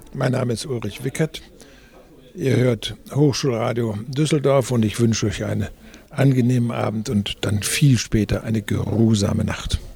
Mein Name ist Ulrich Wickert. Ihr hört Hochschulradio Düsseldorf und ich wünsche euch einen angenehmen Abend und dann viel später eine geruhsame Nacht.